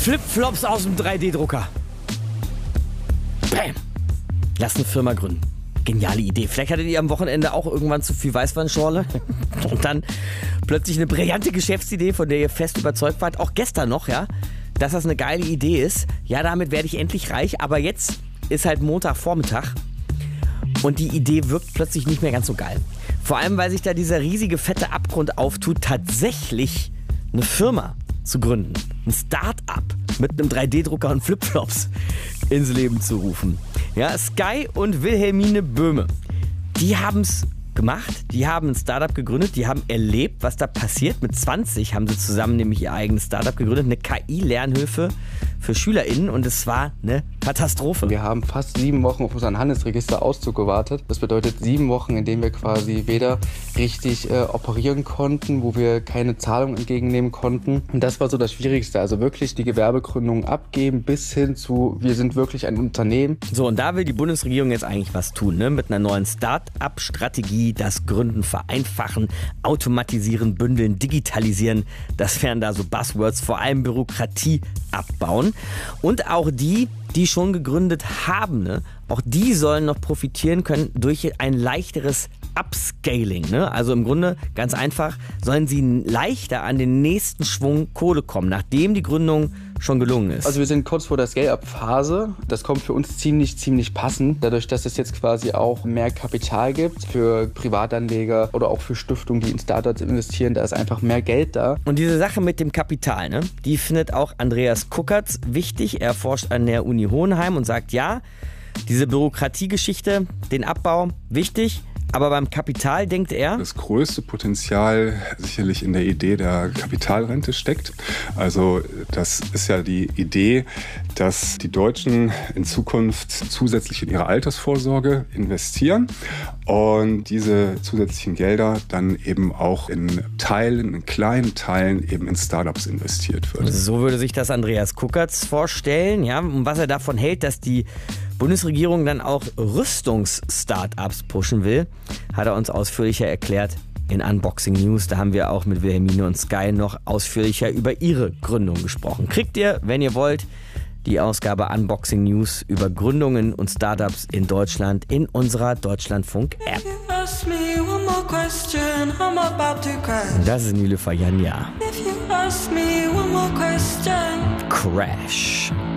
Flipflops aus dem 3D-Drucker. Bam. Lass eine Firma gründen. Geniale Idee. Vielleicht hattet ihr am Wochenende auch irgendwann zu viel Weißweinschorle und dann plötzlich eine brillante Geschäftsidee, von der ihr fest überzeugt wart, auch gestern noch, ja, dass das eine geile Idee ist. Ja, damit werde ich endlich reich, aber jetzt ist halt Montagvormittag und die Idee wirkt plötzlich nicht mehr ganz so geil. Vor allem, weil sich da dieser riesige, fette Abgrund auftut, tatsächlich eine Firma zu gründen. Ein Start-up mit einem 3D-Drucker und Flipflops ins Leben zu rufen. Ja, Sky und Wilhelmine Böhme, die haben es gemacht, die haben ein Startup gegründet, die haben erlebt, was da passiert. Mit 20 haben sie zusammen nämlich ihr eigenes Startup gegründet, eine KI-Lernhilfe für SchülerInnen, und es war eine Katastrophe. Wir haben fast 7 Wochen auf unseren Handelsregisterauszug gewartet. Das bedeutet 7 Wochen, in denen wir quasi weder richtig operieren konnten, wo wir keine Zahlung entgegennehmen konnten. Und das war so das Schwierigste, also wirklich die Gewerbegründung abgeben bis hin zu, wir sind wirklich ein Unternehmen. So, und da will die Bundesregierung jetzt eigentlich was tun, ne? Mit einer neuen Start-up-Strategie, das Gründen vereinfachen, automatisieren, bündeln, digitalisieren. Das wären da so Buzzwords, vor allem Bürokratie abbauen. Und auch die schon gegründet haben, ne? Auch die sollen noch profitieren können durch ein leichteres Upscaling. Ne? Also im Grunde ganz einfach, sollen sie leichter an den nächsten Schwung Kohle kommen, nachdem die Gründung schon gelungen ist. Also wir sind kurz vor der Scale-Up-Phase. Das kommt für uns ziemlich passend, dadurch, dass es jetzt quasi auch mehr Kapital gibt für Privatanleger oder auch für Stiftungen, die in Startups investieren. Da ist einfach mehr Geld da. Und diese Sache mit dem Kapital, ne, die findet auch Andreas Kuckertz wichtig. Er forscht an der Uni Hohenheim und sagt, ja, diese Bürokratiegeschichte, den Abbau, wichtig. Aber beim Kapital denkt er, das größte Potenzial sicherlich in der Idee der Kapitalrente steckt. Also das ist ja die Idee, dass die Deutschen in Zukunft zusätzlich in ihre Altersvorsorge investieren und diese zusätzlichen Gelder dann eben auch in kleinen Teilen eben in Startups investiert wird. So würde sich das Andreas Kuckertz vorstellen, ja, und was er davon hält, dass die Bundesregierung dann auch Rüstungs-Startups pushen will, hat er uns ausführlicher erklärt in Unboxing News. Da haben wir auch mit Wilhelmine und Sky noch ausführlicher über ihre Gründung gesprochen. Kriegt ihr, wenn ihr wollt, die Ausgabe Unboxing News über Gründungen und Startups in Deutschland in unserer Deutschlandfunk-App. Das ist Nilüfer Janja. Crash.